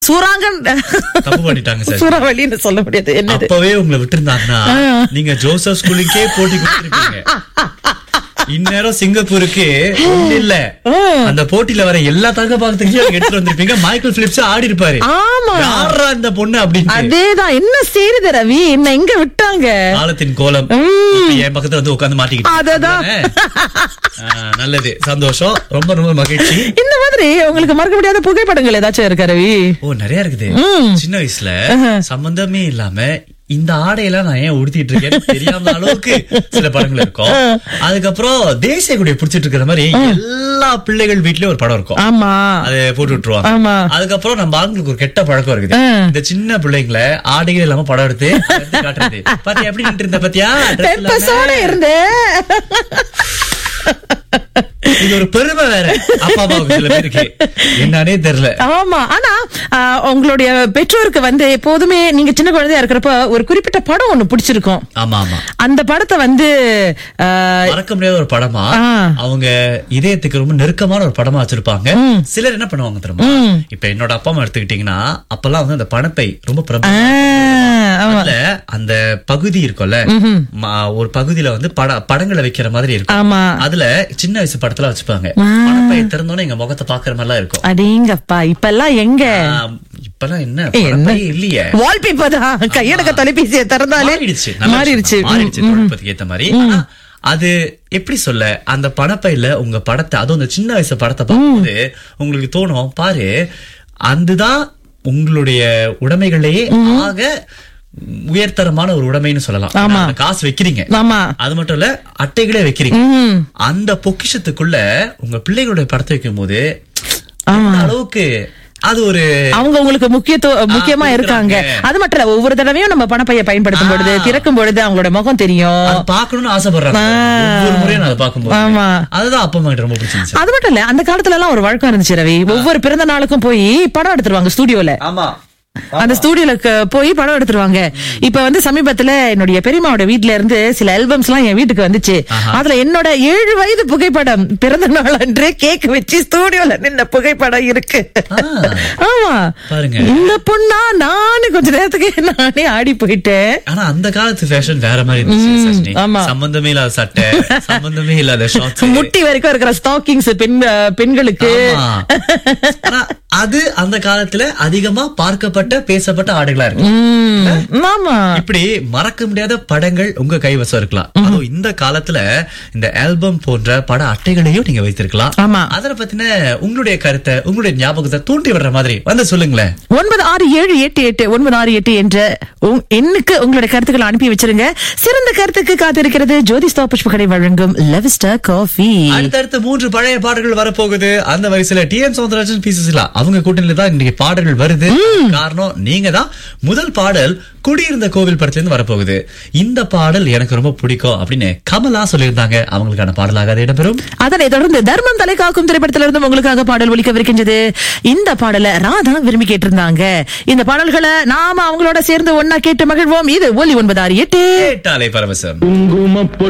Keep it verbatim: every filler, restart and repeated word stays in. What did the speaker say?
சூறாங்கன் தப்பு பண்ணிட்டாங்க சார். சூறாவளின்னு சொல்ல முடியாது. என்னது அப்பவே உங்களை விட்டுருந்தாங்கன்னா நீங்க ஜோசப் ஸ்கூலுக்கே போட்டி கொடுத்திருப்பீங்க. இந்நேரம் சிங்கப்பூருக்கு ஒண்ணு இல்ல, அந்த போட்டியில வர எல்லா தங்க பாகத்தையும் எடுத்து வந்திருப்பீங்க. மைக்கேல் பிலிப்ஸ் ஆடி இருப்பாரு. ஆமா, யாரா இந்த பொண்ணு அப்படின்னு. அதேதான். என்ன செய்யுது ரவி, என்ன எங்க விட்டாங்க? காலத்தின் கோலம் என் பக்கத்துல வந்து உட்கார்ந்து மாட்டிக்கிட்டு. அததான் நல்லது, சந்தோஷம், ரொம்ப ரொம்ப மகிழ்ச்சி. இந்த மாதிரி உங்களுக்கு மறக்க முடியாத புகைப்படங்கள் ஏதாச்சும் இருக்கா ரவி? ஓ, நிறைய இருக்குது. சின்ன வயசுல சம்பந்தமே இல்லாம இந்த ஆடையெல்லாம் நான் ஏன் உடுத்திட்டு இருக்கேன் தெரியாம அளவுக்கு சில படங்கள் இருக்கும். அதுக்கப்புறம் தேசிய கொடியை பிடிச்சிட்டு இருக்கிற மாதிரி எல்லா பிள்ளைகள் வீட்லயும் ஒரு படம் இருக்கும். ஆமா, அதை போட்டு விட்டுருவாங்க. அதுக்கப்புறம் நம்ம ஆளுங்களுக்கு ஒரு கெட்ட பழக்கம் இருக்குது. இந்த சின்ன பிள்ளைங்களை ஆடைகள் இல்லாம படம் எடுத்து காட்டுறது. பாத்தியா எப்படி நின்று இருந்த, பாத்தியா இருந்து இது ஒரு பெருமை வேற அப்பா அம்மாவுக்கு சில பேருக்கு என்னன்னே தெரியல. ஆமா, ஆனா உங்களுடைய பெற்றோருக்கு வந்து எப்போதுமே நீங்க சின்ன குழந்தையா இருக்கிறப்ப ஒரு குறிப்பிட்ட படம் ஒண்ணு பிடிச்சிருக்கும். ஆமா ஆமா, அந்த படத்தை வந்து மறக்க முடியாத ஒரு படமா அவங்க இதயத்துக்கு ரொம்ப நெருக்கமான ஒரு படமா வச்சிருப்பாங்க. சிலர் என்ன பண்ணுவாங்க தெரியுமா, இப்ப என்னோட அப்பா அம்மா எடுத்துக்கிட்டீங்கன்னா அப்பெல்லாம் வந்து அந்த பணப்பை ரொம்ப பிரபலமா அந்த பகுதி இருக்கும்ல, ஒரு பகுதியில வந்து படங்களை வைக்கிற மாதிரி இருக்கும். அதுல சின்ன வயசு படத்துல வச்சுப்பாங்க. பணப்பை திறந்தோன்னு எங்க முகத்தை பாக்குற மாதிரி எல்லாம் இருக்கும். அடேங்கப்பா, இப்பெல்லாம் எங்க, இப்பெல்லாம் என்ன பணப்பை இல்லையே, வால்பேப்பர் தான், கையடக்க தொலைபேசியை திறந்தாலே மாறிடுச்சு. தொழில்நுட்பத்துக்கு ஏத்த மாதிரி. அது எப்படி சொல்ல, அந்த பணப்பையில உங்க படத்தை, அதுவும் அந்த சின்ன வயசு படத்தை பார்க்கும்போது உங்களுக்கு தோணும், பாரு அதுதான் உங்களுடைய உடைமைகளையே ஆக உயர்தரமான ஒரு உடைமைன்னு சொல்லலாம். காசு வைக்கிறீங்க, அது மட்டும் இல்ல அட்டைகளே வைக்கிறீங்க. அந்த பொக்கிஷத்துக்குள்ள உங்க பிள்ளைகளுடைய படத்தை வைக்கும் போது அளவுக்கு அது ஒரு அவங்க உங்களுக்கு முக்கியத்துவம் முக்கியமா இருக்காங்க. அது மட்டும் இல்ல, ஒவ்வொரு தடவையும் நம்ம பணப்பையை பயன்படுத்தும் பொழுது, திறக்கும் பொழுது அவங்களோட முகம் தெரியும், பாக்கணும்னு ஆசைப்படுறாங்க. ஒவ்வொரு முறையும் அதை பார்க்கும்போது அதுதான் அப்பா அம்மா ரொம்ப பிடிச்சிருந்துச்சு. அது மட்டும் இல்ல, அந்த காலத்துல எல்லாம் ஒரு வழக்கம் இருந்துச்சு ரவி, ஒவ்வொரு பிறந்த நாளுக்கும் போய் படம் எடுத்துருவாங்க ஸ்டுடியோல. ஆமா, அந்த ஸ்டுடியோல போய் படம் எடுத்துருவாங்க. இப்ப வந்து சமீபத்துல என்னுடைய பெரியமாவோட வீட்டுல இருந்து சில ஆல்பம்ஸ் எல்லாம் என் வீட்டுக்கு வந்துச்சு. அதுல என்னோட ஏழு வயது புகைப்படம், பிறந்த நாள் அன்று கேக் வச்சு ஸ்டுடியோல நின்ன புகைப்படம் இருக்கு. ஆமா, இந்த பொண்ணா நானு கொஞ்ச நேரத்துக்கு நானே ஆடி போயிட்டேன். ஆனா அந்த காலத்து ஃபேஷன் வேற மாதிரி இருந்துச்சு. சம்பந்தமே இல்லாத சட்டை, சம்பந்தமே இல்லாத ஷார்ட்ஸ், முட்டி வரைக்கும் இருக்கிற ஸ்டாக்கிங்ஸ் பெண் பெண்களுக்கு. அது அந்த காலத்துல அதிகமா பார்க்கப்பட்ட பேசப்பட்ட ஆடைகளா இருக்கு. இப்படி மறக்க முடியாத படங்கள் உங்க கைவசம் இருக்கலாம். அதுவும் இந்த காலத்துல இந்த ஆல்பம் போன்ற பட அட்டைகளையும் நீங்க வைத்திருக்கலாம். அதை பத்தின உங்களுடைய கருத்தை, உங்களுடைய ஞாபகத்தை தூண்டி விடுற மாதிரி வந்து சொல்லுங்களேன். ஒன்பது ஆறு ஏழு எட்டு எட்டு ஒன்பது ஆறு எட்டு என்ற எண்ணுக்கு உங்களுடைய கருத்துக்களை அனுப்பி வச்சிருங்க. சிறந்த கருத்துக்கு காத்திருக்கிறது ஜோதிஸ்தா புஷ்பகடை வழங்கும் லெவிஸ்டா காஃபி. அடுத்தடுத்து மூன்று பழைய பாடல்கள் வரப்போகுது. அந்த வரிசையில D M Soundararajan, B Susheela அவங்க கூட்டணியில தான் இன்னைக்கு பாடல்கள் வருது. காரணம் நீங்க தான். முதல் பாடல் குடியிருந்த கோவில் படத்துல இருந்து வரப்போகுது. இந்த பாடல் எனக்கு ரொம்ப பிடிக்கும் அப்படின்னு கமலா சொல்லியிருந்தாங்க. அவங்களுக்கான பாடலாக அது இடம்பெறும். அதனை தொடர்ந்து தர்மம் தலை காக்கும் திரைப்படத்திலிருந்து உங்களுக்காக பாடல் ஒலிக்கவிருக்கின்றது. இந்த பாடலை ராதா விரும்பி கேட்டிருந்தாங்க. இந்த பாடல்களை நாம அவங்களோட சேர்ந்து ஒன்னா கேட்டு மகிழ்வோம். இது ஒலி ஒன்பது ஆறு எட்டு. பரவசம்.